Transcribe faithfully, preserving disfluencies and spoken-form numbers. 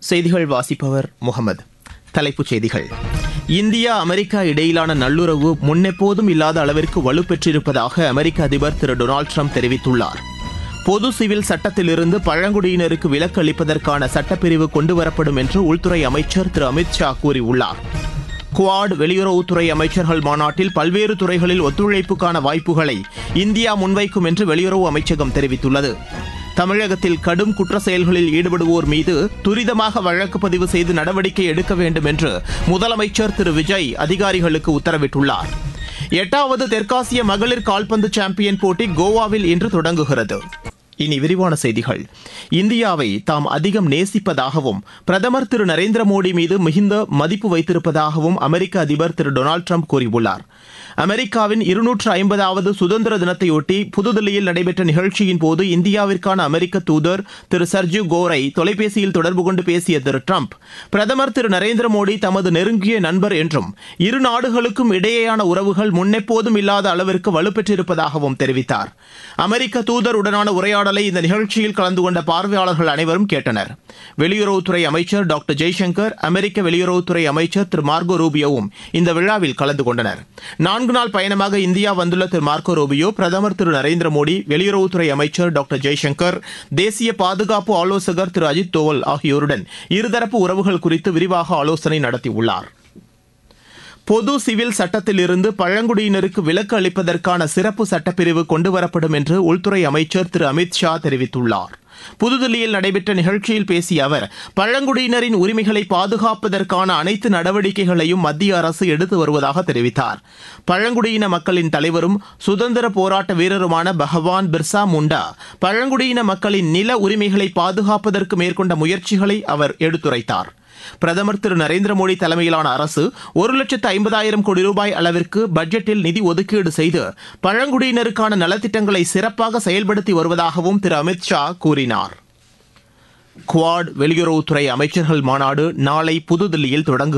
செய்திகள் வாசிப்பவர் முகமது. தலைப்புச் செய்திகள். இந்தியா அமெரிக்கா இடையிலான நல்லுறவு முன்னெப்போதும் இல்லாத அளவிற்கு வலுப்பெற்றிருப்பதாக அமெரிக்க அதிபர் திரு டொனால்டு ட்ரம்ப் தெரிவித்துள்ளார். பொது சிவில் சட்டத்திலிருந்து பழங்குடியினருக்கு விலக்கு அளிப்பதற்கான சட்டப்பிரிவு கொண்டுவரப்படும் என்று உள்துறை அமைச்சர் திரு அமித் ஷா கூறியுள்ளார். குவாட் வெளியுறவுத்துறை அமைச்சர்கள் மாநாட்டில் பல்வேறு துறைகளில் ஒத்துழைப்புக்கான வாய்ப்புகளை இந்தியா முன்வைக்கும் என்று வெளியுறவு அமைச்சகம் தெரிவித்துள்ளது. தமிழகத்தில் கடும் குற்ற செயல்களில் ஈடுபடுவோர் மீது துரிதமாக வழக்கு பதிவு செய்து நடவடிக்கை எடுக்க வேண்டும் என்று முதலமைச்சர் திரு விஜய் அதிகாரிகளுக்கு உத்தரவிட்டுள்ளார். எட்டாவது தெற்காசிய மகளிர் கால்பந்து சாம்பியன் போட்டி கோவாவில் இன்று தொடங்குகிறது. இனி விரிவான செய்திகள். இந்தியாவை தாம் அதிகம் நேசிப்பதாகவும் பிரதமர் திரு நரேந்திர மோடி மீது மிகுந்த மதிப்பு வைத்திருப்பதாகவும் அமெரிக்க அதிபர் திரு டொனால்டு ட்ரம்ப் கூறியுள்ளார். அமெரிக்காவின் இருநூற்று ஐம்பதாவது சுதந்திர தினத்தையொட்டி புதுதில்லியில் நடைபெற்ற நிகழ்ச்சியின் போது இந்தியாவிற்கான அமெரிக்க தூதர் திரு சர்ஜிவ் கோரை தொலைபேசியில் தொடர்பு கொண்டு பேசிய திரு ட்ரம்ப், பிரதமர் திரு நரேந்திர மோடி தமது நெருங்கிய நண்பர் என்றும் இரு நாடுகளுக்கும் இடையேயான உறவுகள் முன்னெப்போதும் இல்லாத அளவிற்கு வலுப்பெற்றிருப்பதாகவும் தெரிவித்தார். அமெரிக்க தூதருடனான உரையாடலை இந்த நிகழ்ச்சியில் கலந்து கொண்ட பார்வையாளர்கள் அனைவரும் கேட்டனர். வெளியுறவுத்துறை அமைச்சர் டாக்டர் ஜெய்சங்கர், அமெரிக்க வெளியுறவுத்துறை அமைச்சர் திரு மார்கோ ரூபியோவும் இந்த விழாவில் கலந்து கொண்டனர். நான்கு நாள் பயணமாக இந்தியா வந்துள்ள திரு மார்கோ ரூபியோ, பிரதமர் திரு நரேந்திர மோடி, வெளியுறவுத்துறை அமைச்சர் டாக்டர் ஜெய்சங்கர், தேசிய பாதுகாப்பு ஆலோசகர் திரு அஜித் தோவல் ஆகியோருடன் இருதரப்பு உறவுகள் குறித்து விரிவாக ஆலோசனை நடத்தியுள்ளார். பொது சிவில் சட்டத்திலிருந்து பழங்குடியினருக்கு விலக்கு அளிப்பதற்கான சிறப்பு சட்டப்பிரிவு கொண்டுவரப்படும் என்று உள்துறை அமைச்சர் திரு அமித் ஷா தெரிவித்துள்ளார். புதுதில்லியில் நடைபெற்ற நிகழ்ச்சியில் பேசிய அவர், பழங்குடியினரின் உரிமைகளை பாதுகாப்பதற்கான அனைத்து நடவடிக்கைகளையும் மத்திய அரசு எடுத்து வருவதாக தெரிவித்தார். பழங்குடியின மக்களின் தலைவரும் சுதந்திர போராட்ட வீரருமான பகவான் பிர்சா முண்டா பழங்குடியின மக்களின் நில உரிமைகளை பாதுகாப்பதற்கு மேற்கொண்ட முயற்சிகளை அவர் எடுத்துரைத்தார். பிரதமர் திரு நரேந்திர மோடி தலைமையிலான அரசு ஒரு லட்சத்து ஐம்பதாயிரம் கோடி ரூபாய் அளவிற்கு பட்ஜெட்டில் நிதி ஒதுக்கீடு செய்து பழங்குடியினருக்கான நலத்திட்டங்களை சிறப்பாக செயல்படுத்தி வருவதாகவும் திரு அமித் ஷா கூறினார். குவாட் வெளியுறவுத்துறை அமைச்சர்கள் மாநாடு நாளை புதுதில்லியில் தொடங்குகிறது.